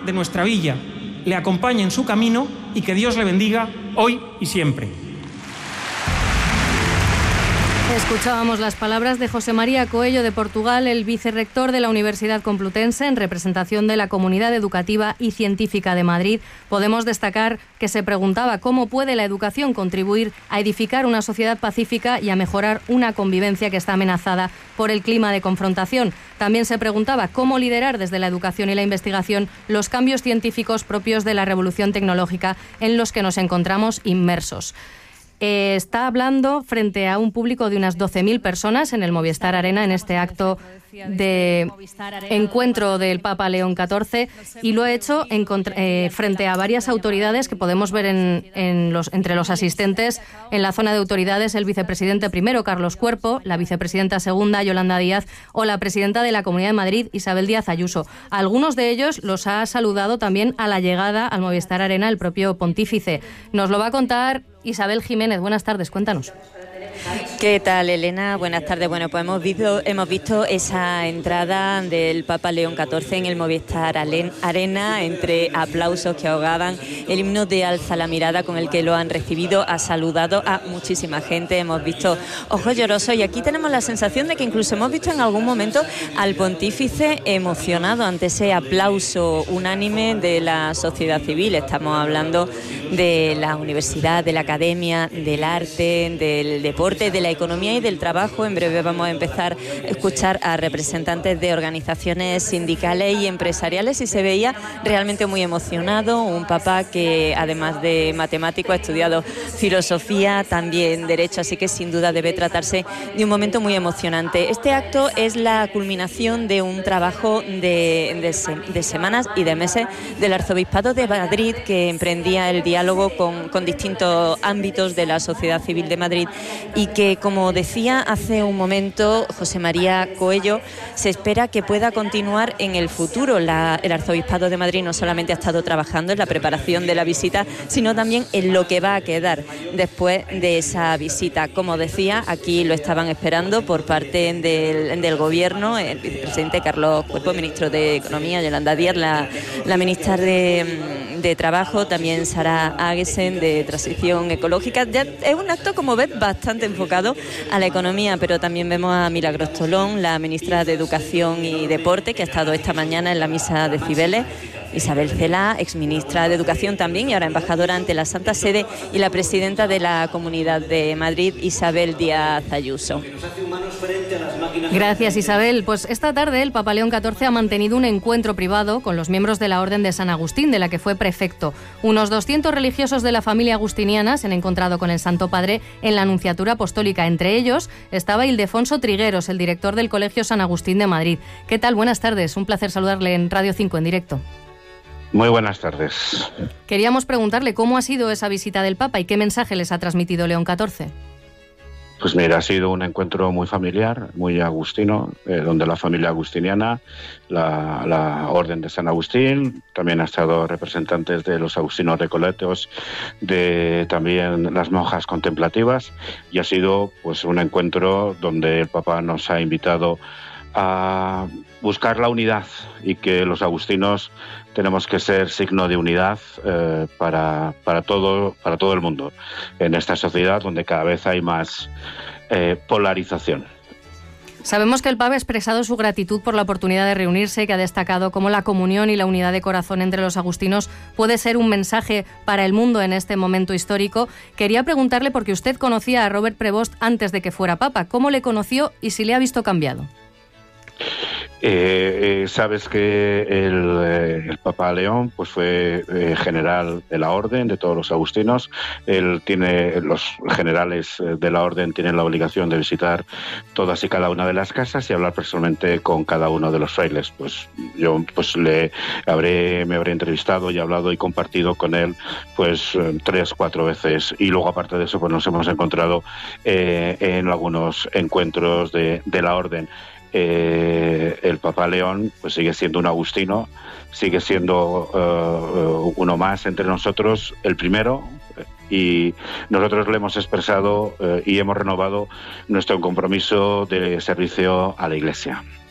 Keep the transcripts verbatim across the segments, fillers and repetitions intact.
de nuestra villa le acompañe en su camino y que Dios le bendiga hoy y siempre. Escuchábamos las palabras de José María Coello de Portugal, el vicerrector de la Universidad Complutense, en representación de la Comunidad Educativa y Científica de Madrid. Podemos destacar que se preguntaba cómo puede la educación contribuir a edificar una sociedad pacífica y a mejorar una convivencia que está amenazada por el clima de confrontación. También se preguntaba cómo liderar desde la educación y la investigación los cambios científicos propios de la revolución tecnológica en los que nos encontramos inmersos. Eh, está hablando frente a un público de unas doce mil personas en el Movistar Arena en este acto de encuentro del Papa León catorce, y lo ha hecho en contra, eh, frente a varias autoridades que podemos ver en, en los, entre los asistentes en la zona de autoridades: el vicepresidente primero, Carlos Cuerpo, la vicepresidenta segunda, Yolanda Díaz, o la presidenta de la Comunidad de Madrid, Isabel Díaz Ayuso. A algunos de ellos los ha saludado también a la llegada al Movistar Arena el propio pontífice. Nos lo va a contar Isabel Jiménez. Buenas tardes, cuéntanos. ¿Qué tal, Elena? Buenas tardes. Bueno, pues hemos visto, hemos visto esa entrada del Papa León catorce en el Movistar Arena, entre aplausos que ahogaban el himno de Alza la mirada con el que lo han recibido. Ha saludado a muchísima gente, hemos visto ojos llorosos, y aquí tenemos la sensación de que incluso hemos visto en algún momento al pontífice emocionado ante ese aplauso unánime de la sociedad civil. Estamos hablando de la universidad, de la academia, del arte, del deporte, de la economía y del trabajo. En breve vamos a empezar a escuchar a representantes de organizaciones sindicales y empresariales, y se veía realmente muy emocionado. Un papa que, además de matemático, ha estudiado filosofía, también derecho, así que sin duda debe tratarse de un momento muy emocionante. Este acto es la culminación de un trabajo de, de, se, de semanas y de meses del Arzobispado de Madrid, que emprendía el diálogo con, con distintos ámbitos de la sociedad civil de Madrid, y que, como decía hace un momento José María Coello, se espera que pueda continuar en el futuro. La, el Arzobispado de Madrid no solamente ha estado trabajando en la preparación de la visita, sino también en lo que va a quedar después de esa visita. Como decía, aquí lo estaban esperando por parte del, del Gobierno, el vicepresidente Carlos Cuerpo, ministro de Economía, Yolanda Díaz, la, la ministra de, de Trabajo, también Sara Agesen, de Transición Ecológica. Ya es un acto, como ves, bastante enfocado a la economía, pero también vemos a Milagros Tolón, la ministra de Educación y Deporte, que ha estado esta mañana en la misa de Cibeles, Isabel Cela, exministra de Educación también y ahora embajadora ante la Santa Sede, y la presidenta de la Comunidad de Madrid, Isabel Díaz Ayuso. Gracias, Isabel. Pues esta tarde el Papa León catorce ha mantenido un encuentro privado con los miembros de la Orden de San Agustín, de la que fue prefecto. Unos doscientos religiosos de la familia agustiniana se han encontrado con el Santo Padre en la Nunciatura Apostólica. Entre ellos estaba Ildefonso Trigueros, el director del Colegio San Agustín de Madrid. ¿Qué tal? Buenas tardes. Un placer saludarle en Radio cinco en directo. Muy buenas tardes. Queríamos preguntarle cómo ha sido esa visita del Papa y qué mensaje les ha transmitido León catorce. Pues mira, ha sido un encuentro muy familiar, muy agustino, eh, donde la familia agustiniana, la, la Orden de San Agustín, también ha estado representantes de los agustinos recoletos, de también las monjas contemplativas, y ha sido pues un encuentro donde el Papa nos ha invitado a buscar la unidad, y que los agustinos tenemos que ser signo de unidad eh, para, para, todo, para todo el mundo, en esta sociedad donde cada vez hay más eh, polarización. Sabemos que el Papa ha expresado su gratitud por la oportunidad de reunirse, que ha destacado cómo la comunión y la unidad de corazón entre los agustinos puede ser un mensaje para el mundo en este momento histórico. Quería preguntarle, porque usted conocía a Robert Prevost antes de que fuera Papa, ¿cómo le conoció y si le ha visto cambiado? Eh, eh, sabes que el, eh, el Papa León pues fue eh, general de la Orden, de todos los agustinos. Él tiene, los generales de la Orden tienen la obligación de visitar todas y cada una de las casas y hablar personalmente con cada uno de los frailes. Pues yo pues le habré, me habré entrevistado y hablado y compartido con él pues tres, cuatro veces, y luego aparte de eso pues nos hemos encontrado eh, en algunos encuentros de, de la Orden. Eh, el Papa León pues sigue siendo un agustino, sigue siendo uh, uno más entre nosotros, el primero, y nosotros le hemos expresado uh, y hemos renovado nuestro compromiso de servicio a la Iglesia.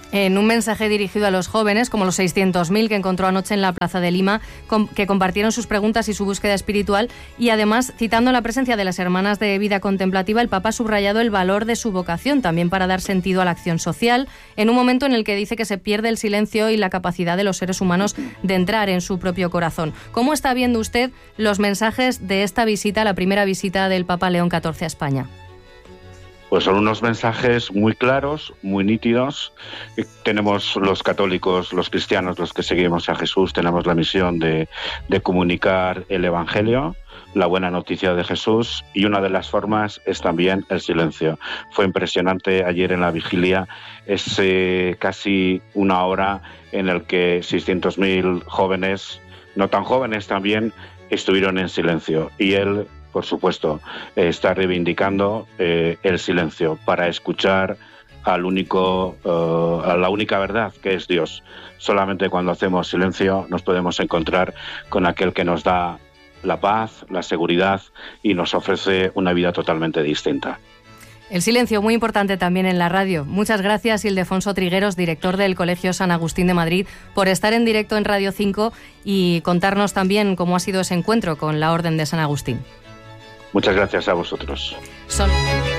En un mensaje dirigido a los jóvenes, como los seiscientos mil que encontró anoche en la Plaza de Lima, que compartieron sus preguntas y su búsqueda espiritual, y además, citando la presencia de las hermanas de vida contemplativa, el Papa ha subrayado el valor de su vocación, también para dar sentido a la acción social, en un momento en el que dice que se pierde el silencio y la capacidad de los seres humanos de entrar en su propio corazón. ¿Cómo está viendo usted los mensajes de esta visita, la primera visita del Papa León catorce a España? Pues son unos mensajes muy claros, muy nítidos. Tenemos los católicos, los cristianos, los que seguimos a Jesús, tenemos la misión de, de comunicar el Evangelio, la buena noticia de Jesús, y una de las formas es también el silencio. Fue impresionante ayer en la vigilia, es eh, casi una hora en el que seiscientos mil jóvenes, no tan jóvenes también, estuvieron en silencio. Y él, por supuesto, eh, está reivindicando eh, el silencio para escuchar al único, uh, a la única verdad, que es Dios. Solamente cuando hacemos silencio nos podemos encontrar con aquel que nos da la paz, la seguridad y nos ofrece una vida totalmente distinta. El silencio, muy importante también en la radio. Muchas gracias, Ildefonso Trigueros, director del Colegio San Agustín de Madrid, por estar en directo en Radio cinco y contarnos también cómo ha sido ese encuentro con la Orden de San Agustín. Muchas gracias a vosotros. Son...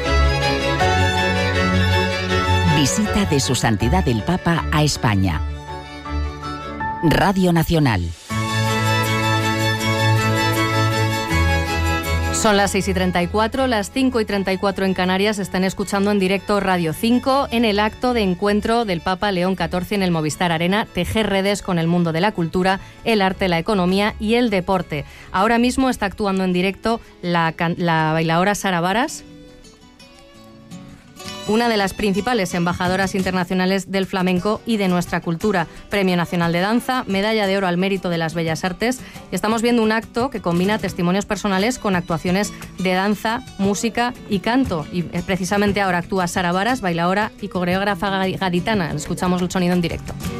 Visita de Su Santidad el Papa a España. Radio Nacional. Son las seis y treinta y cuatro, las cinco y treinta y cuatro en Canarias. Están escuchando en directo Radio cinco en el acto de encuentro del Papa León catorce en el Movistar Arena, tejer redes con el mundo de la cultura, el arte, la economía y el deporte. Ahora mismo está actuando en directo la, la bailaora Sara Varas, una de las principales embajadoras internacionales del flamenco y de nuestra cultura. Premio Nacional de Danza, Medalla de Oro al Mérito de las Bellas Artes. Y estamos viendo un acto que combina testimonios personales con actuaciones de danza, música y canto. Y precisamente ahora actúa Sara Varas, bailaora y coreógrafa gaditana. Escuchamos el sonido en directo.